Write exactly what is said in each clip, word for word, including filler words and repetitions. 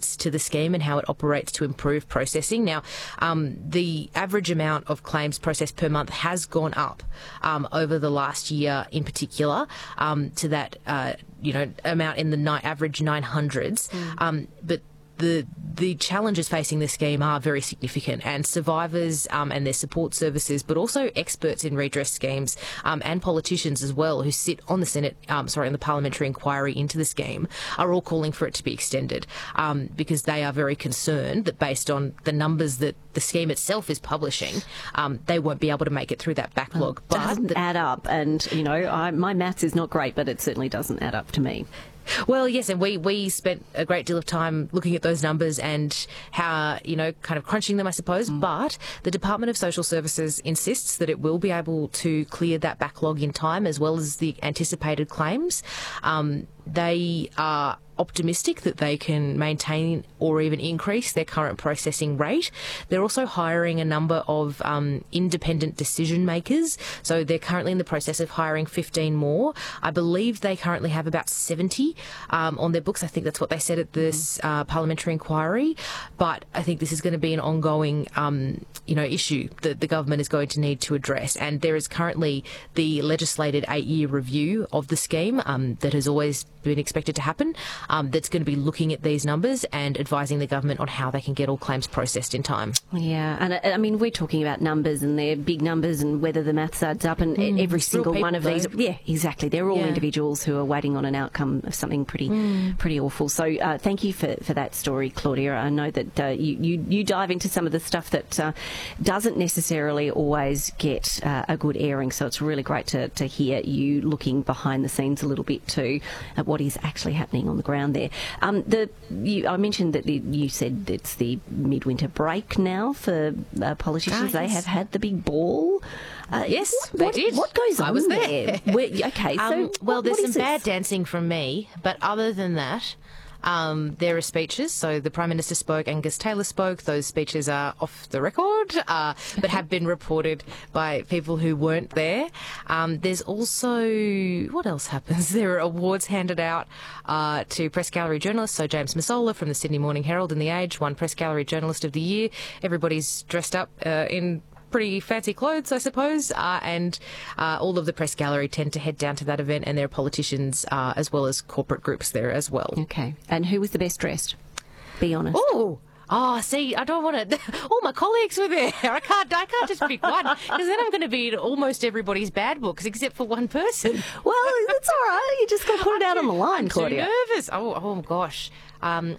benefits to the scheme and how it operates to improve processing. Now, um, the average amount of claims processed per month has gone up um, over the last year in particular um, to that, uh, you know, amount in the ni- average nine hundreds. Mm. Um, but The the challenges facing the scheme are very significant, and survivors um, and their support services, but also experts in redress schemes um, and politicians as well, who sit on the Senate, um, sorry, on the parliamentary inquiry into the scheme, are all calling for it to be extended um, because they are very concerned that based on the numbers that the scheme itself is publishing, um, they won't be able to make it through that backlog. Well, it doesn't but add up, and you know, I, my maths is not great, but it certainly doesn't add up to me. Well, yes, and we, we spent a great deal of time looking at those numbers and how, you know, kind of crunching them, I suppose. Mm. But the Department of Social Services insists that it will be able to clear that backlog in time, as well as the anticipated claims. Um, they are optimistic that they can maintain or even increase their current processing rate. They're also hiring a number of um, independent decision makers. So they're currently in the process of hiring fifteen more. I believe they currently have about seventy um, on their books. I think that's what they said at this uh, parliamentary inquiry. But I think this is going to be an ongoing, um, you know, issue that the government is going to need to address. And there is currently the legislated eight-year review of the scheme um, that has always been expected to happen. Um, that's going to be looking at these numbers and advising the government on how they can get all claims processed in time. Yeah, and I, I mean, we're talking about numbers, and they're big numbers, and whether the maths adds up, and mm, every single one of though. these, yeah, exactly. They're all yeah. individuals who are waiting on an outcome of something pretty, mm. pretty awful. So, uh, thank you for, for that story, Claudia. I know that uh, you, you you dive into some of the stuff that uh, doesn't necessarily always get uh, a good airing. So it's really great to to hear you looking behind the scenes a little bit too at what is actually happening on the ground there. Um, the you, I mentioned that the, you said it's the midwinter break now for uh, politicians. Ah, yes. They have had the big ball. Uh, yes, what, they what, did. What goes on I was there. there? Where, okay, so um, well, what, there's what some bad this? dancing from me, but other than that, Um, there are speeches. So the Prime Minister spoke, Angus Taylor spoke. Those speeches are off the record, uh, but have been reported by people who weren't there. Um, there's also, what else happens? There are awards handed out uh, to Press Gallery journalists. So James Massola from the Sydney Morning Herald and The Age won Press Gallery Journalist of the Year. Everybody's dressed up uh, in pretty fancy clothes, I suppose, uh, and uh, all of the press gallery tend to head down to that event, and there are politicians uh, as well as corporate groups there as well. Okay. And who was the best dressed? Be honest. Oh, oh, see, I don't want to. All my colleagues were there. I can't. I can't just pick one, because then I'm going to be in almost everybody's bad books except for one person. Well, that's all right. You just got to put it out on the line, I'm Claudia. Too nervous. Oh, oh gosh. Um,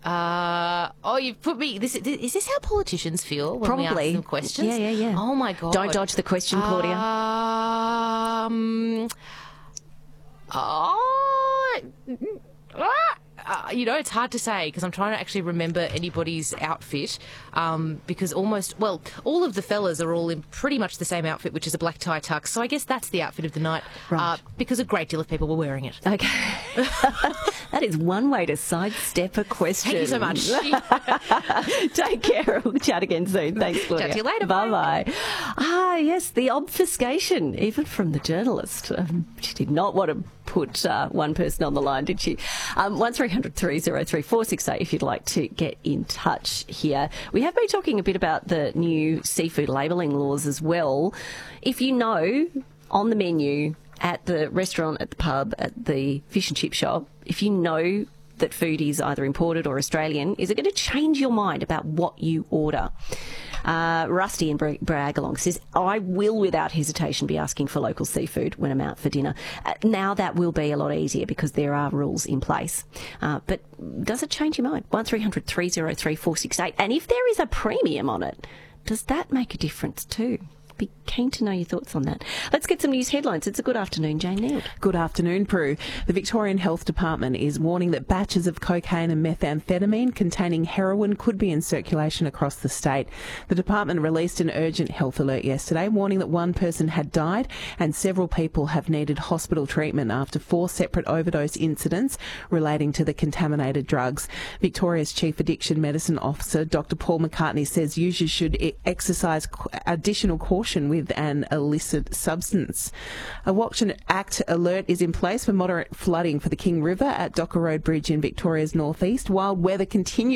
Uh, oh, you've put me. This is this how politicians feel when Probably. we ask them questions? Yeah, yeah, yeah. Oh my god! Don't dodge the question, Claudia. Um. Oh. Uh, you know, it's hard to say because I'm trying to actually remember anybody's outfit um, because almost, well, all of the fellas are all in pretty much the same outfit, which is a black tie tux. So I guess that's the outfit of the night right. uh, because a great deal of people were wearing it. Okay. That is one way to sidestep a question. Thank you so much. Take care. We'll chat again soon. Thanks, Claudia. Chat to you later. Bye-bye. Bye. Ah, yes, the obfuscation, even from the journalist. Um, she did not want to put uh, one person on the line, did she? Um, one three hundred three oh three four six eight if you'd like to get in touch here. We have been talking a bit about the new seafood labelling laws as well. If you know on the menu at the restaurant, at the pub, at the fish and chip shop, if you know that food is either imported or Australian, is it going to change your mind about what you order? Uh, Rusty in Bra- Bragalong says, I will without hesitation be asking for local seafood when I'm out for dinner. Uh, now that will be a lot easier because there are rules in place. Uh, but does it change your mind? one three hundred three oh three four six eight. And if there is a premium on it, does that make a difference too? Be keen to know your thoughts on that. Let's get some news headlines. It's a good afternoon, Jane Neild. Good afternoon, Prue. The Victorian Health Department is warning that batches of cocaine and methamphetamine containing heroin could be in circulation across the state. The department released an urgent health alert yesterday, warning that one person had died and several people have needed hospital treatment after four separate overdose incidents relating to the contaminated drugs. Victoria's Chief Addiction Medicine Officer, Doctor Paul McCartney, says users should e- exercise additional caution with an illicit substance. A Watch and Act alert is in place for moderate flooding for the King River at Docker Road Bridge in Victoria's northeast, while weather continues